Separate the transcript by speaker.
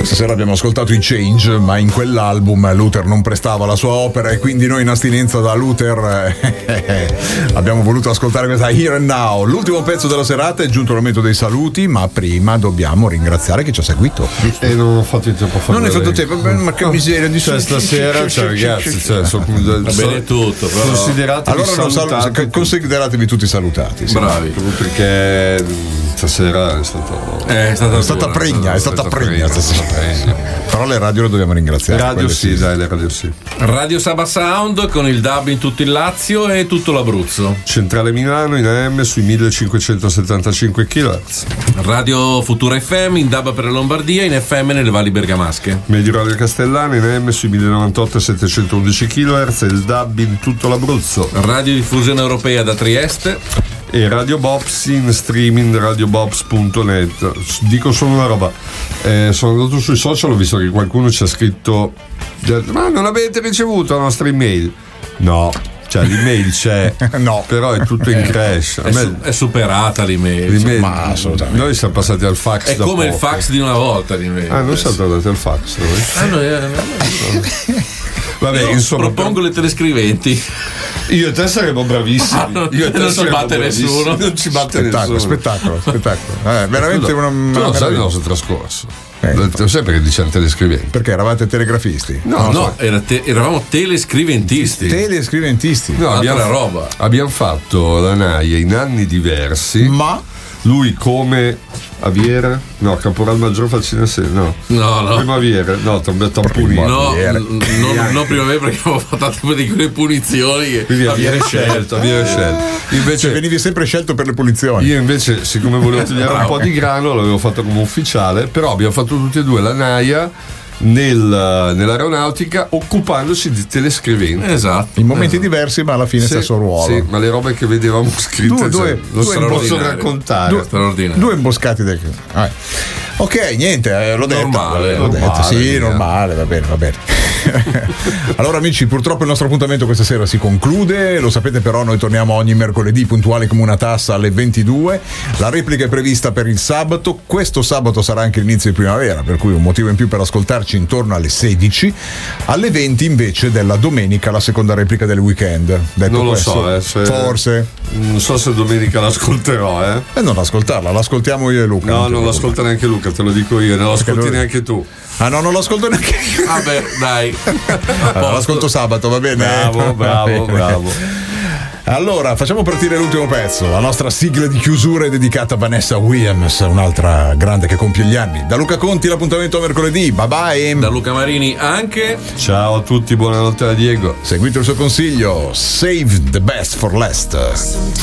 Speaker 1: Questa sera abbiamo ascoltato i Change, ma in quell'album Luther non prestava la sua opera e quindi noi in astinenza da Luther abbiamo voluto ascoltare questa Here and Now. L'ultimo pezzo della serata, è giunto il momento dei saluti, ma prima dobbiamo ringraziare chi ci ha seguito.
Speaker 2: E non ho fatto il tempo a fare.
Speaker 1: Non hai fatto tempo, ma che miseria di
Speaker 2: stasera, ragazzi, va bene tutto, però
Speaker 1: consideratevi salutati. Consideratevi tutti salutati. Sì.
Speaker 2: Bravi, perché stasera è stata
Speaker 1: pregna stasera. Però le radio le dobbiamo ringraziare.
Speaker 2: Radio sì, dai, le radio sì.
Speaker 3: Radio Saba Sound con il DAB in tutto il Lazio e tutto l'Abruzzo.
Speaker 2: Centrale Milano in AM sui 1575 kHz.
Speaker 3: Radio Futura FM in DAB per la Lombardia, in FM nelle valli bergamasche.
Speaker 2: Medio Radio Castellana in AM sui 1098 e 711 kHz e il DAB in tutto l'Abruzzo.
Speaker 3: Radio Diffusione Europea da Trieste.
Speaker 2: E Radio Bops in streaming radiobobs.net. Dico solo una roba, sono andato sui social, ho visto che qualcuno ci ha scritto: ma non avete ricevuto la nostra email? No, cioè l'email c'è,
Speaker 1: no,
Speaker 2: però è tutto in crash.
Speaker 3: È superata l'email.
Speaker 1: Ma assolutamente.
Speaker 2: Noi siamo passati al fax.
Speaker 3: È come il fax di una volta l'email.
Speaker 2: Non siamo andati al fax noi? Vabbè, insomma,
Speaker 3: propongo le telescriventi.
Speaker 2: Io e te saremo bravissimi.
Speaker 3: Non ci batte nessuno.
Speaker 2: Non ci batte nessuno.
Speaker 1: Spettacolo. Veramente
Speaker 2: tu sai il nostro trascorso. Lo sai perché diciamo telescriventi?
Speaker 1: Perché eravate telegrafisti?
Speaker 3: No, eravamo telescriventisti.
Speaker 2: No, abbiamo fatto la NAIA in anni diversi.
Speaker 1: Ma
Speaker 2: lui come aviere? No, caporal maggior Falcinese. No. Primavera. No, tamponi.
Speaker 3: No, non primavera perché avevo fatto di quelle punizioni.
Speaker 2: Quindi aviere scelto.
Speaker 1: Invece venivi sempre scelto per le punizioni.
Speaker 2: Io invece, siccome volevo togliere un po' di grano, l'avevo fatto come ufficiale, però abbiamo fatto tutti e due la NAIA nell'aeronautica, occupandosi di telescriventi.
Speaker 3: Esatto.
Speaker 1: In momenti diversi, ma alla fine stesso ruolo.
Speaker 2: Sì, ma le robe che vedevamo scritte non posso raccontare.
Speaker 1: Due imboscati del. Ok, niente, l'ho detto. Normale, va bene. Allora amici, purtroppo il nostro appuntamento questa sera si conclude, lo sapete, però noi torniamo ogni mercoledì puntuali come una tassa alle 22. La replica è prevista per il sabato. Questo sabato sarà anche l'inizio di primavera, per cui un motivo in più per ascoltarci intorno alle 16. Alle 20 invece della domenica la seconda replica del weekend. Detto
Speaker 2: non lo
Speaker 1: questo,
Speaker 2: forse non so se domenica l'ascolterò.
Speaker 1: Non ascoltarla, l'ascoltiamo io e Luca.
Speaker 2: No, non l'ascolta neanche Luca, te lo dico io, non l'ascolti neanche tu.
Speaker 1: Non l'ascolto neanche io.
Speaker 3: Vabbè, dai.
Speaker 1: L'ascolto sabato, va bene?
Speaker 2: Bravo.
Speaker 1: Allora, facciamo partire l'ultimo pezzo. La nostra sigla di chiusura è dedicata a Vanessa Williams, un'altra grande che compie gli anni. Da Luca Conti l'appuntamento a mercoledì. Bye bye.
Speaker 3: Da Luca Marini anche.
Speaker 2: Ciao a tutti, buonanotte da Diego.
Speaker 1: Seguite il suo consiglio. Save the best for last.